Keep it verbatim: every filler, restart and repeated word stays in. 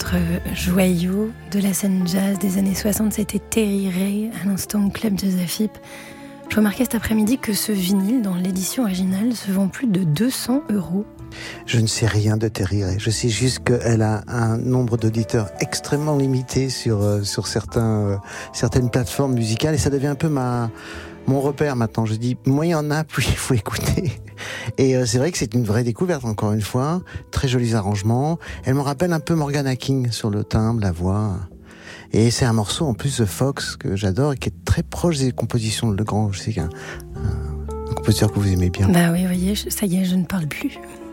autre joyau de la scène jazz des années soixante, c'était Terry Ray, à l'instant au Club Jazz Afip. Je remarquais cet après-midi que ce vinyle, dans l'édition originale, se vend plus de deux cents euros. Je ne sais rien de Terry Ray. Je sais juste qu'elle a un nombre d'auditeurs extrêmement limité sur, euh, sur certains, euh, certaines plateformes musicales, et ça devient un peu ma, mon repère maintenant. Je dis, moins il y en a, plus il faut écouter. Et euh, c'est vrai que c'est une vraie découverte, encore une fois. Très jolis arrangements. Elle me rappelle un peu Morgana King sur le timbre, la voix. Et c'est un morceau, en plus, de Fox, que j'adore, et qui est très proche des compositions de Legrand. Je sais qu'un un, un compositeur que vous aimez bien. Bah oui, vous voyez, ça y est, je ne parle plus.